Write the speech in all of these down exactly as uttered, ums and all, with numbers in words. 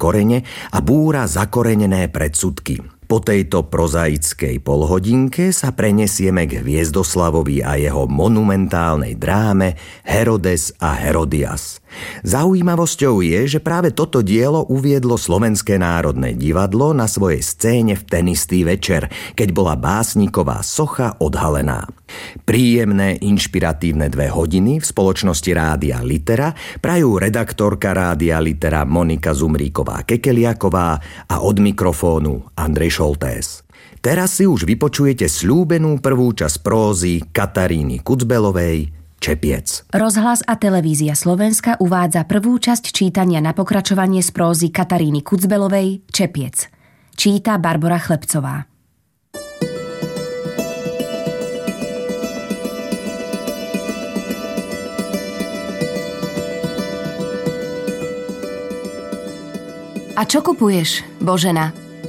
korene a búra zakorenené predsudky. Po tejto prozaickej polhodinke sa prenesieme k Hviezdoslavovi a jeho monumentálnej dráme Herodes a Herodias. Zaujímavosťou je, že práve toto dielo uviedlo Slovenské národné divadlo na svojej scéne v ten istý večer, keď bola básniková socha odhalená. Príjemné, inšpiratívne dve hodiny v spoločnosti Rádia Litera prajú redaktorka Rádia Litera Monika Zumríková-Kekeliaková a od mikrofónu Andrej Šoltés. Teraz si už vypočujete sľúbenú prvú časť prózy Kataríny Kucbelovej Čepiec. Rozhlas a televízia Slovenska uvádza prvú časť čítania na pokračovanie z prózy Kataríny Kucbelovej Čepiec. Číta Barbora Chlebcová. A čo kupuješ, Božena?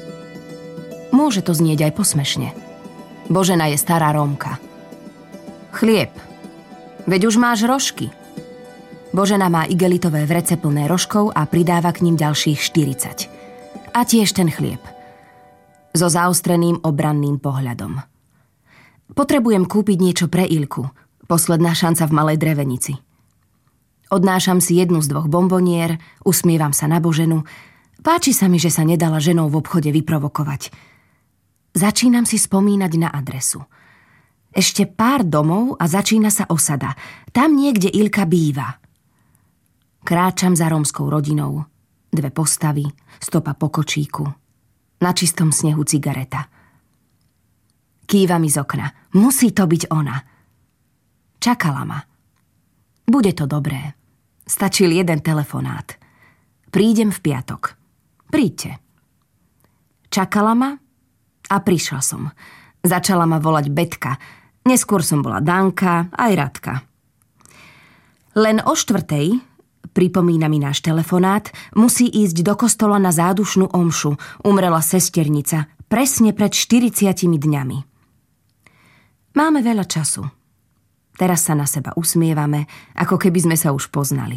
Môže to znieť aj posmešne. Božena je stará Rómka. Chlieb. Veď už máš rožky. Božena má igelitové vrece plné rožkov a pridáva k ním ďalších štyridsať. A tiež ten chlieb. So zaostreným obranným pohľadom. Potrebujem kúpiť niečo pre Ilku. Posledná šanca v Malej Drevenici. Odnášam si jednu z dvoch bombonier, usmievam sa na Boženu. Páči sa mi, že sa nedala ženou v obchode vyprovokovať. Začínam si spomínať na adresu. Ešte pár domov a začína sa osada. Tam niekde Ilka býva. Kráčam za rómskou rodinou. Dve postavy, stopa po kočíku. Na čistom snehu cigareta. Kýva mi z okna. Musí to byť ona. Čakala ma. Bude to dobré. Stačil jeden telefonát. Prídem v piatok. Príďte. Čakala ma a prišla som. Začala ma volať Betka. Neskôr som bola Danka, aj Radka. Len o štvrtej, pripomína mi náš telefonát, musí ísť do kostola na zádušnú omšu. Umrela sesternica, presne pred štyridsiatimi dňami. Máme veľa času. Teraz sa na seba usmievame, ako keby sme sa už poznali.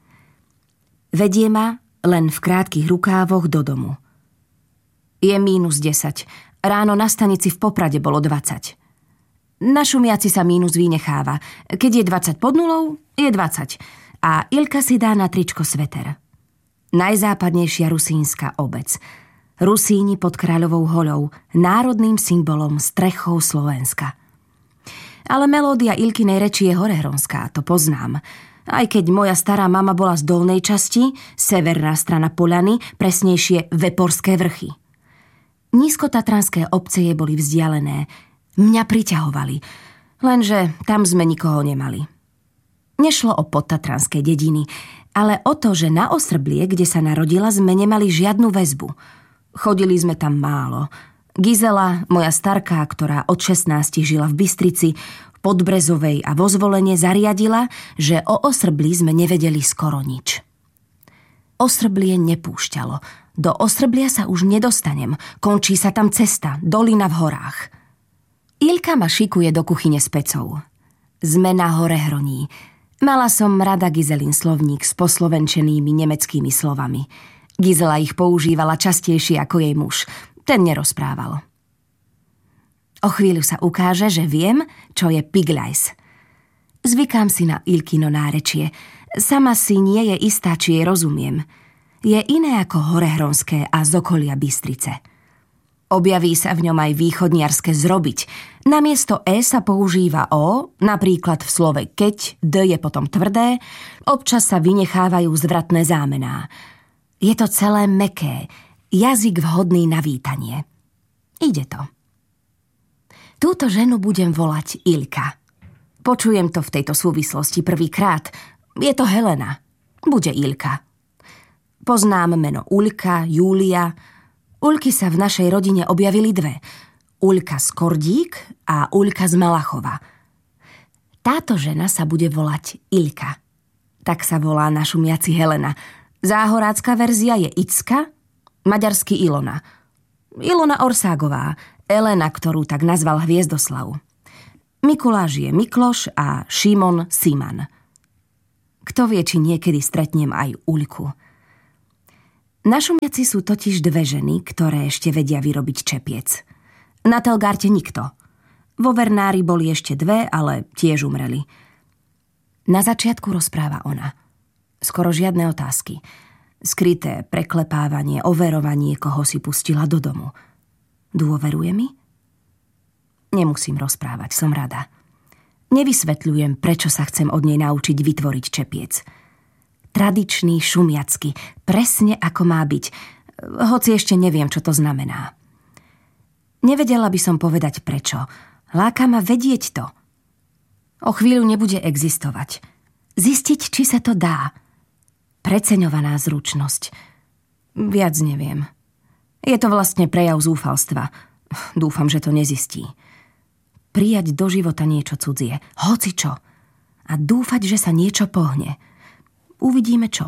Vedie ma len v krátkych rukávoch do domu. Je mínus desať. Ráno na stanici v Poprade bolo dvadsať. Na šumiaci sa mínus vynecháva. Keď je dvadsať pod nulou, je dvadsať. A Ilka si dá na tričko sveter. Najzápadnejšia rusínska obec. Rusíni pod Kráľovou hoľou, národným symbolom strechou Slovenska. Ale melódia Ilkinej reči je horehronská, to poznám. Aj keď moja stará mama bola z dolnej časti, severná strana Poľany, presnejšie Veporské vrchy. Nízkotatranské obce je boli vzdialené. Mňa priťahovali, lenže tam sme nikoho nemali. Nešlo o podtatranské dediny, ale o to, že na Osrblie, kde sa narodila, sme nemali žiadnu väzbu. Chodili sme tam málo. Gizela, moja starka, ktorá od šestnástich žila v Bystrici, Podbrezovej a vo Zvolene, zariadila, že o Osrblí sme nevedeli skoro nič. Osrblie nepúšťalo. Do Osrblia sa už nedostanem. Končí sa tam cesta, dolina v horách. Ilka ma šikuje do kuchyne s pecou. Sme na Horehroní. Mala som rada Gizelin slovník s poslovenčenými nemeckými slovami. Gizela ich používala častejšie ako jej muž. Ten nerozprával. O chvíľu sa ukáže, že viem, čo je Pigľajs. Zvykám si na Ilkino nárečie. Sama si nie je istá, či jej rozumiem. Je iné ako horehronské a z okolia Bystrice. Objaví sa v ňom aj východniarske zrobiť. Namiesto E sa používa O, napríklad v slove keď, D je potom tvrdé, občas sa vynechávajú zvratné zámená. Je to celé mäkké, jazyk vhodný na vítanie. Ide to. Túto ženu budem volať Ilka. Počujem to v tejto súvislosti prvýkrát. Je to Helena. Bude Ilka. Poznám meno Uľka, Júlia. Uľky sa v našej rodine objavili dve. Uľka z Kordík a Uľka z Malachova. Táto žena sa bude volať Ilka. Tak sa volá na šumiaci Helena. Záhorácka verzia je Icka, maďarský Ilona. Ilona Orságová, Elena, ktorú tak nazval Hviezdoslav. Mikuláš je Mikloš a Šimon Siman. Kto vie, či niekedy stretnem aj Uľku. Na Šumiaci sú totiž dve ženy, ktoré ešte vedia vyrobiť čepiec. Na Telgárte nikto. Vo Vernári boli ešte dve, ale tiež umreli. Na začiatku rozpráva ona. Skoro žiadne otázky. Skryté preklepávanie, overovanie, koho si pustila do domu. Dôveruje mi? Nemusím rozprávať, som rada. Nevysvetľujem, prečo sa chcem od nej naučiť vytvoriť čepiec. Tradičný, šumiacky, presne ako má byť, hoci ešte neviem, čo to znamená. Nevedela by som povedať prečo. Láka ma vedieť to. O chvíľu nebude existovať. Zistiť, či sa to dá. Preceňovaná zručnosť. Viac neviem. Je to vlastne prejav zúfalstva. Dúfam, že to nezistí. Prijať do života niečo cudzie, hocičo. A dúfať, že sa niečo pohne. Uvidíme čo.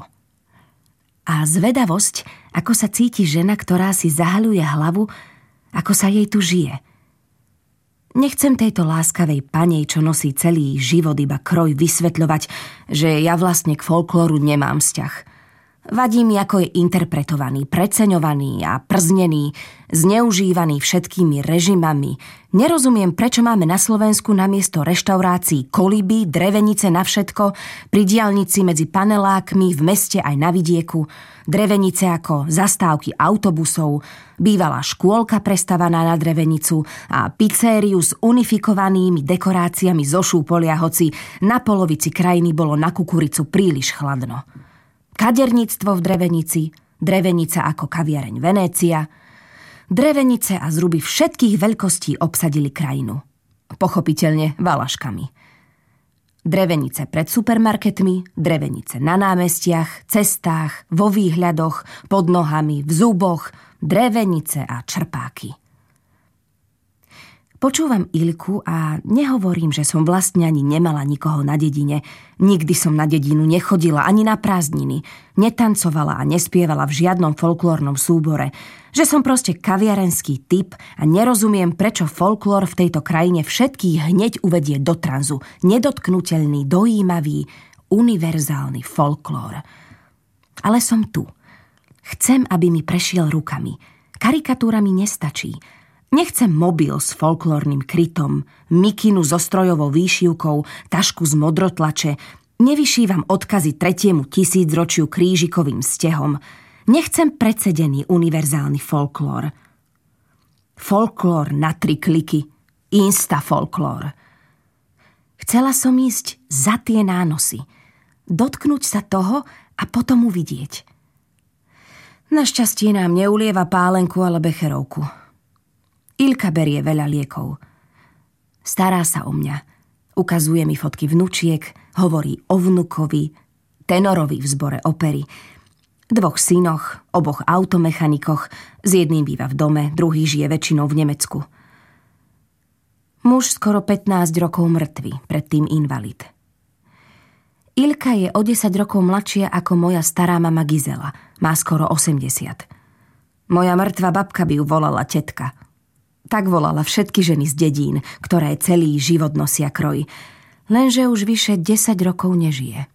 A zvedavosť, ako sa cíti žena, ktorá si zahaľuje hlavu, ako sa jej tu žije. Nechcem tejto láskavej panej, čo nosí celý život iba kroj, vysvetľovať, že ja vlastne k folklóru nemám vzťah. Vadí mi, ako je interpretovaný, preceňovaný a prznený, zneužívaný všetkými režimami. Nerozumiem, prečo máme na Slovensku namiesto reštaurácií koliby, drevenice na všetko, pri diaľnici medzi panelákmi, v meste aj na vidieku, drevenice ako zastávky autobusov, bývalá škôlka prestavaná na drevenicu a pizzériu s unifikovanými dekoráciami zo šúpolia, hoci na polovici krajiny bolo na kukuricu príliš chladno. Kaderníctvo v drevenici, drevenica ako kaviareň Venécia. Drevenice a zruby všetkých veľkostí obsadili krajinu. Pochopiteľne valaškami. Drevenice pred supermarketmi, drevenice na námestiach, cestách, vo výhľadoch, pod nohami, v zuboch, drevenice a črpáky. Počúvam Ilku a nehovorím, že som vlastne ani nemala nikoho na dedine. Nikdy som na dedinu nechodila ani na prázdniny. Netancovala a nespievala v žiadnom folklórnom súbore. Že som proste kaviarenský typ a nerozumiem, prečo folklór v tejto krajine všetkých hneď uvedie do tranzu. Nedotknuteľný, dojímavý, univerzálny folklór. Ale som tu. Chcem, aby mi prešiel rukami. Karikatúra mi nestačí. Nechcem mobil s folklórnym krytom, mikinu so strojovou výšivkou, tašku z modrotlače, nevyšívam odkazy tretiemu tisícročiu krížikovým stehom. Nechcem predsedený univerzálny folklór. Folklór na tri kliky, insta-folklór. Chcela som ísť za tie nánosy, dotknúť sa toho a potom uvidieť. Našťastie nám neulieva pálenku, ale becherovku. Ilka berie veľa liekov. Stará sa o mňa. Ukazuje mi fotky vnúčiek, hovorí o vnukovi, tenorovi v zbore opery, dvoch synoch, oboch automechanikoch, s jedným býva v dome, druhý žije väčšinou v Nemecku. Muž skoro pätnásť rokov mŕtvy, predtým invalid. Ilka je o desať rokov mladšia ako moja stará mama Gizela, má skoro osemdesiat. Moja mŕtva babka by ju volala tetka. Tak volala všetky ženy z dedín, ktoré celý život nosia kroj, lenže už vyše desať rokov nežije.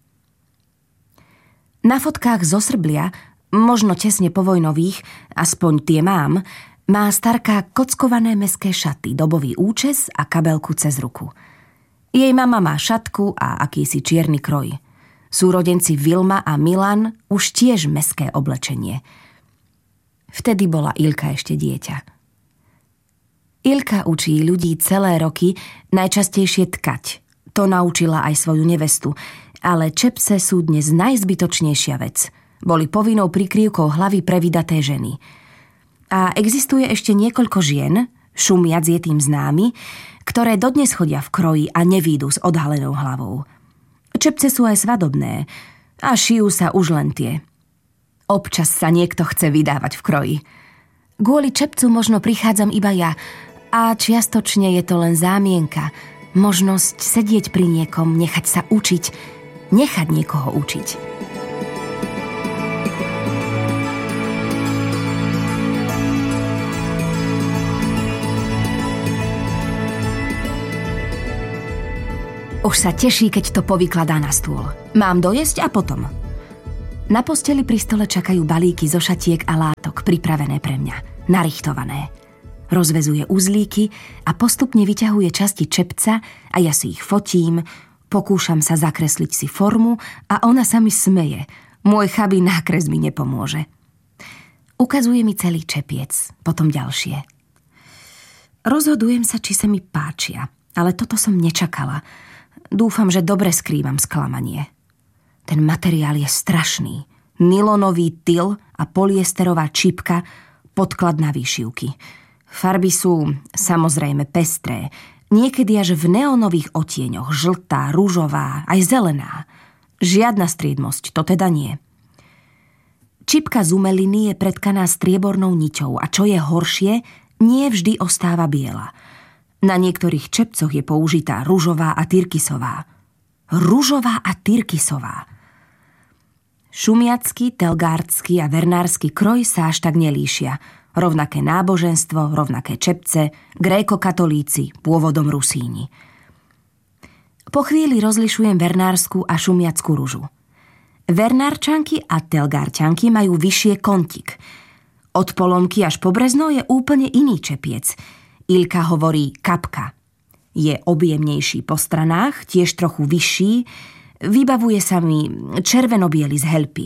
Na fotkách zo Srblia, možno tesne povojnových, aspoň tie mám, má starka kockované mästské šaty, dobový účes a kabelku cez ruku. Jej mama má šatku a akýsi čierny kroj. Súrodenci Vilma a Milan už tiež mästské oblečenie. Vtedy bola Ilka ešte dieťa. Ilka učí ľudí celé roky najčastejšie tkať. To naučila aj svoju nevestu, ale čepce sú dnes najzbytočnejšia vec. Boli povinnou prikrývkou hlavy pre vydaté ženy. A existuje ešte niekoľko žien, Šumiac je tým známy, ktoré dodnes chodia v kroji a nevídu s odhalenou hlavou. Čepce sú aj svadobné a šijú sa už len tie. Občas sa niekto chce vydávať v kroji. Kvôli čepcu možno prichádzam iba ja, a čiastočne je to len zámienka, možnosť sedieť pri niekom, nechať sa učiť, nechať niekoho učiť. Už sa teší, keď to povykladá na stôl. Mám dojesť a potom. Na posteli pri stole čakajú balíky zo šatiek a látok, pripravené pre mňa, narichtované. Rozvezuje uzlíky a postupne vyťahuje časti čepca a ja si ich fotím, pokúšam sa zakresliť si formu a ona sa mi smeje. Môj chabý nákres mi nepomôže. Ukazuje mi celý čepiec, potom ďalšie. Rozhodujem sa, či sa mi páčia, ale toto som nečakala. Dúfam, že dobre skrývam sklamanie. Ten materiál je strašný. Nylonový tyl a polyesterová čipka, podklad na výšivky. Farby sú samozrejme pestré, niekedy až v neonových odtieňoch, žltá, ružová, aj zelená. Žiadna striedmosť, to teda nie. Čipka z umeliny je pretkaná striebornou niťou a čo je horšie, nie vždy ostáva biela. Na niektorých čepcoch je použitá ružová a tyrkysová. Ružová a tyrkysová. Šumiacky, telgársky a vernársky kroj sa až tak nelíšia. Rovnaké náboženstvo, rovnaké čepce, gréko-katolíci, pôvodom Rusíni. Po chvíli rozlišujem vernársku a šumiackú ružu. Vernárčanky a telgárčanky majú vyššie kontík. Od Polomky až po Brezno je úplne iný čepiec. Ilka hovorí kapka. Je objemnejší po stranách, tiež trochu vyšší, vybavuje sa mi červeno-biely z helpy.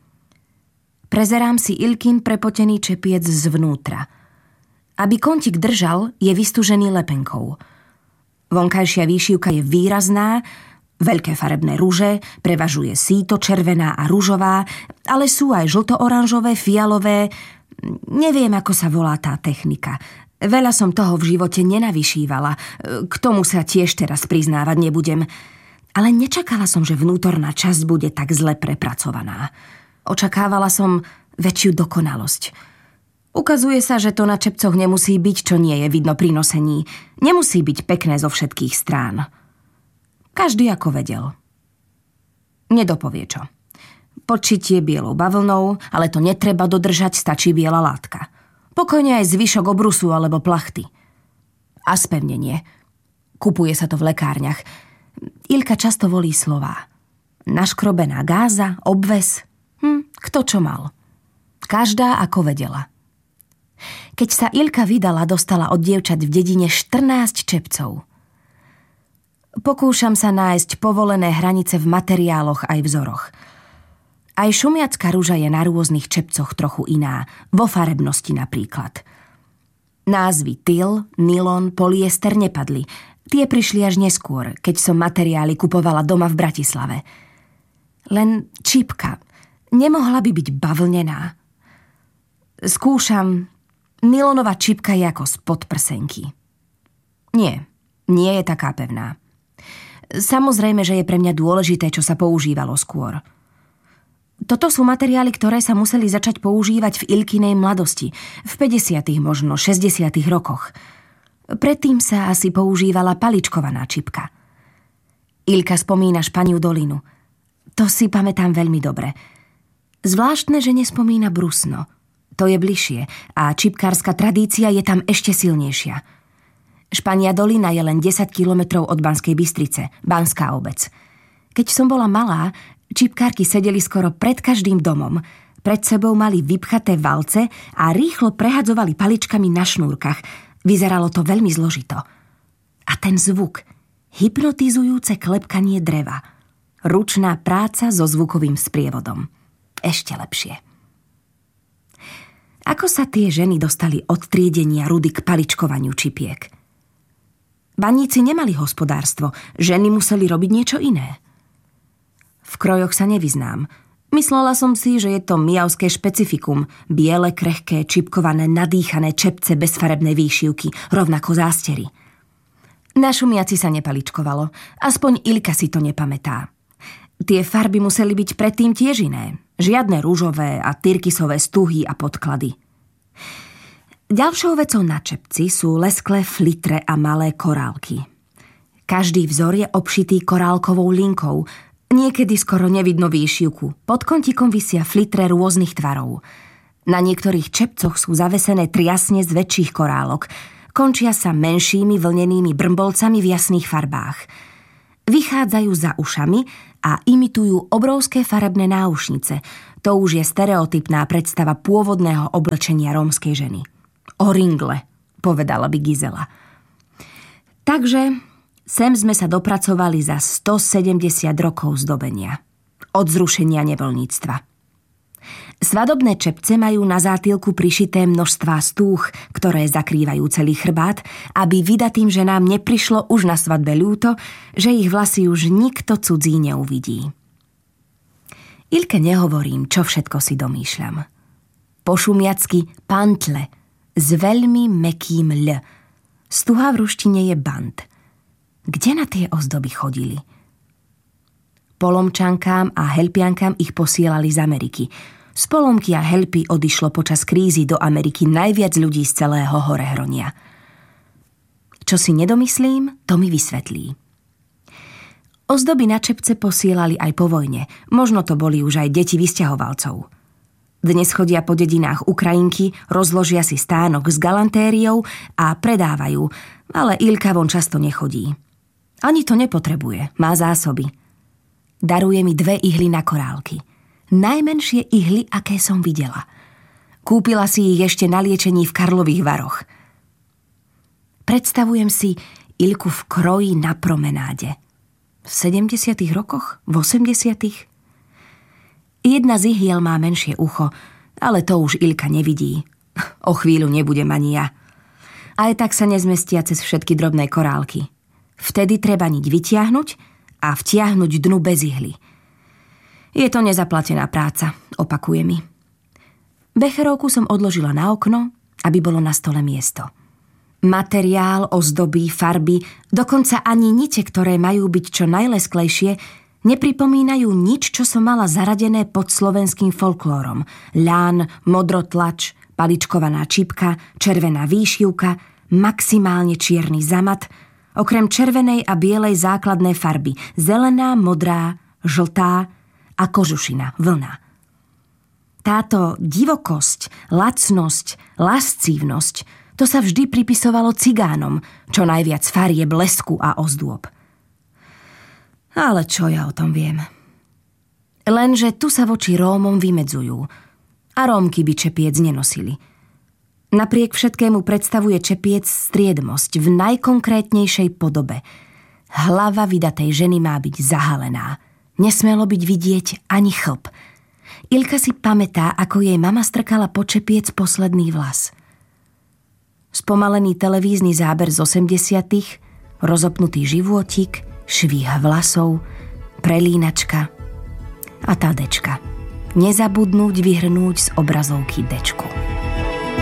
Prezerám si Ilkin prepotený čepiec zvnútra. Aby kontík držal, je vystúžený lepenkou. Vonkajšia výšivka je výrazná, veľké farebné ruže, prevažuje síto, červená a ružová, ale sú aj žlto-oranžové, fialové. Neviem, ako sa volá tá technika. Veľa som toho v živote nenavyšívala. K tomu sa tiež teraz priznávať nebudem. Ale nečakala som, že vnútorná časť bude tak zle prepracovaná. Očakávala som väčšiu dokonalosť. Ukazuje sa, že to na čepcoch nemusí byť, čo nie je vidno pri nosení. Nemusí byť pekné zo všetkých strán. Každý ako vedel. Nedopovie čo. Podšitie bielou bavlnou, ale to netreba dodržať, stačí biela látka. Pokojne aj zvyšok obrusu alebo plachty. A spevnenie. Kupuje sa to v lekárniach. Ilka často volí slová. Naškrobená gáza, obves. Hm, kto čo mal. Každá ako vedela. Keď sa Ilka vydala, dostala od dievčat v dedine štrnásť čepcov. Pokúšam sa nájsť povolené hranice v materiáloch aj vzoroch. Aj šumiacká ruža je na rôznych čepcoch trochu iná, vo farebnosti napríklad. Názvy tyl, nylon, polyester nepadli. Tie prišli až neskôr, keď som materiály kupovala doma v Bratislave. Len čipka nemohla by byť bavlnená. Skúšam, nylonová čipka je ako spod prsenky. Nie, nie je taká pevná. Samozrejme, že je pre mňa dôležité, čo sa používalo skôr. Toto sú materiály, ktoré sa museli začať používať v Ilkinej mladosti, v päťdesiatych, možno šesťdesiatych rokoch. Predtým sa asi používala paličkovaná čipka. Ilka spomína Španiu dolinu. To si pamätám veľmi dobre. Zvláštne, že nespomína Brusno. To je bližšie a čipkárska tradícia je tam ešte silnejšia. Špania dolina je len desať kilometrov od Banskej Bystrice, Banská obec. Keď som bola malá, čipkárky sedeli skoro pred každým domom. Pred sebou mali vypchaté valce a rýchlo prehadzovali paličkami na šnúrkach. Vyzeralo to veľmi zložito. A ten zvuk, hypnotizujúce klepkanie dreva. Ručná práca so zvukovým sprievodom. Ešte lepšie. Ako sa tie ženy dostali od triedenia rudy k paličkovaniu čipiek? Baníci nemali hospodárstvo, ženy museli robiť niečo iné. V krojoch sa nevyznám. Myslela som si, že je to mijavské špecifikum, biele, krehké, čipkované, nadýchané čepce bez farebnej výšivky, rovnako zástery. Na šumiaci sa nepaličkovalo, aspoň Ilka si to nepamätá. Tie farby museli byť predtým tiež iné. Žiadne rúžové a tyrkysové stuhy a podklady. Ďalšou vecou na čepci sú lesklé flitre a malé korálky. Každý vzor je obšitý korálkovou linkou. Niekedy skoro nevidno výšivku. Pod kontíkom visia flitre rôznych tvarov. Na niektorých čepcoch sú zavesené triasne z väčších korálok. Končia sa menšími vlnenými brmbolcami v jasných farbách. Vychádzajú za ušami a imitujú obrovské farebné náušnice. To už je stereotypná predstava pôvodného oblečenia rómskej ženy. O ringle, povedala by Gizela. Takže sem sme sa dopracovali za stosedemdesiat rokov zdobenia. Od zrušenia nevoľníctva. Svadobné čepce majú na zátylku prišité množstvá stúch, ktoré zakrývajú celý chrbát, aby vydatým ženám neprišlo už na svadbe ľúto, že ich vlasy už nikto cudzí neuvidí. Ilke nehovorím, čo všetko si domýšľam. Po šumiacky pantle s veľmi mäkkým L. Stuha v ruštine je band. Kde na tie ozdoby chodili? Polomčankám a helpiankám ich posielali z Ameriky. Z Polomky a helpy odišlo počas krízy do Ameriky najviac ľudí z celého Horehronia. Čo si nedomyslím, to mi vysvetlí. Ozdoby na čepce posielali aj po vojne. Možno to boli už aj deti vysťahovalcov. Dnes chodia po dedinách Ukrajinky, rozložia si stánok s galantériou a predávajú, ale Ilka von často nechodí. Ani to nepotrebuje, má zásoby. Daruje mi dve ihly na korálky. Najmenšie ihly, aké som videla. Kúpila si ich ešte na liečení v Karlových Varoch. Predstavujem si Ilku v kroji na promenáde. V sedemdesiatych rokoch? V osemdesiatych? Jedna z ihiel má menšie ucho, ale to už Ilka nevidí. O chvíľu nebudem ani ja. Aj tak sa nezmestia cez všetky drobné korálky. Vtedy treba niť vytiahnuť a vtiahnuť dnu bez ihly. Je to nezaplatená práca, opakuje mi. Becherovku som odložila na okno, aby bolo na stole miesto. Materiál, ozdoby, farby, dokonca ani nite, ktoré majú byť čo najlesklejšie, nepripomínajú nič, čo som mala zaradené pod slovenským folklórom. Ľán, modrotlač, paličkovaná čipka, červená výšivka, maximálne čierny zamat, okrem červenej a bielej základné farby, zelená, modrá, žltá a kožušina, vlna. Táto divokosť, lacnosť, lascívnosť, to sa vždy pripisovalo cigánom, čo najviac farie, blesku a ozdôb. Ale čo ja o tom viem? Lenže tu sa voči Rómom vymedzujú a Rómky by čepiec nenosili. Napriek všetkému predstavuje čepiec striedmosť v najkonkrétnejšej podobe. Hlava vydatej ženy má byť zahalená. Nesmelo byť vidieť ani chlp. Ilka si pamätá, ako jej mama strkala po čepiec posledný vlas. Spomalený televízny záber z osemdesiatych, rozopnutý životík, švih vlasov, prelínačka a tá dečka. Nezabudnúť vyhrnúť z obrazovky dečku.